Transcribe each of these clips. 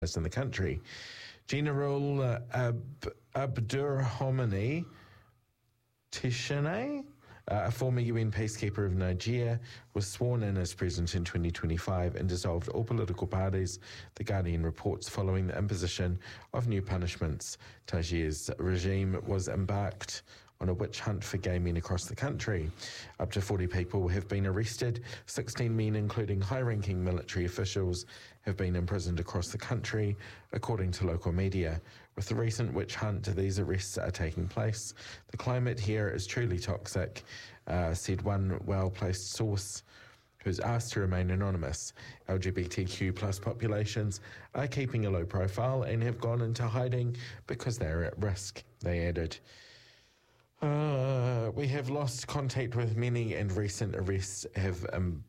in the country. General Abdurrahmane Tishane, a former UN peacekeeper of Niger, was sworn in as president in 2025 and dissolved all political parties, The Guardian reports, following the imposition of new punishments. Niger's regime was embarked on a witch hunt for gay men across the country. Up to 40 people have been arrested. 16 men, including high-ranking military officials, have been imprisoned across the country, according to local media. With the recent witch hunt, these arrests are taking place. The climate here is truly toxic, said one well-placed source who's asked to remain anonymous. LGBTQ plus populations are keeping a low profile and have gone into hiding because they are at risk, they added. We have lost contact with many, and recent arrests have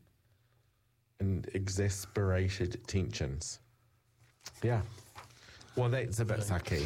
exasperated tensions. Yeah. Well, that's a bit sucky.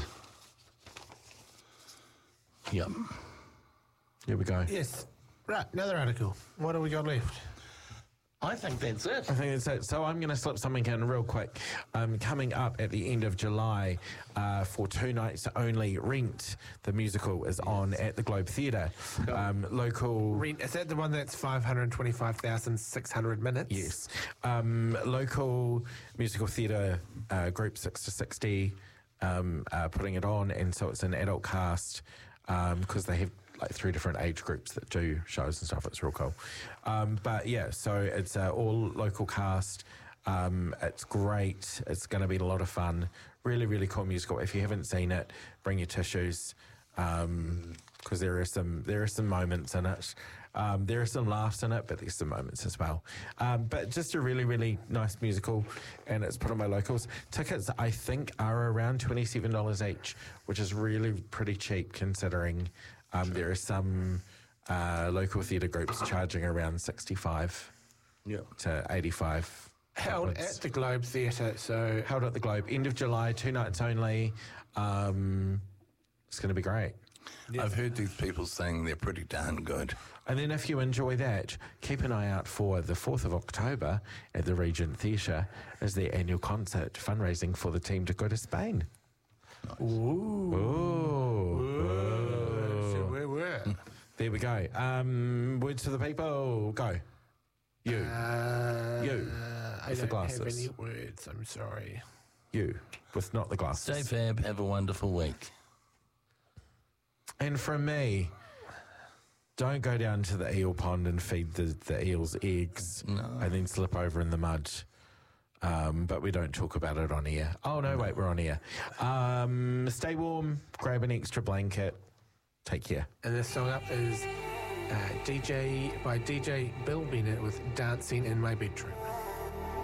Yep. Here we go. Yes. Right, another article. What have we got left? I think that's it. I think that's it. So I'm going to slip something in real quick. Coming up at the end of July for 2 nights only, Rent, the musical, is on at the Globe Theatre. Local... Rent, is that the one that's 525,600 minutes? Yes. Local musical theatre group 6 to 60 putting it on, and so it's an adult cast because they have like 3 different age groups that do shows and stuff. It's real cool. But yeah, so it's all local cast. It's great. It's going to be a lot of fun. Really, really cool musical. If you haven't seen it, bring your tissues because there are some moments in it. There are some laughs in it, but there's some moments as well. But just a really, really nice musical, and it's put on by locals. Tickets, I think, are around $27 each, which is really pretty cheap considering there are some local theatre groups charging around $65 to $85. Held at the Globe Theatre, so... Held at the Globe. End of July, 2 nights only. It's going to be great. Yes. I've heard these people saying they're pretty darn good. And then if you enjoy that, keep an eye out for the 4th of October at the Regent Theatre as their annual concert fundraising for the team to go to Spain. Nice. Ooh. There we go. Words to the people. Go. You. I with the don't glasses. have any words, I'm sorry. You. With not the glasses. Stay fab. Have a wonderful week. And from me, don't go down to the eel pond and feed the eels eggs and then slip over in the mud. But we don't talk about it on air. Oh, no, wait, we're on air. Stay warm, grab an extra blanket. Take care. And this song up is DJ Bill Bennett with Dancing in My Bedroom.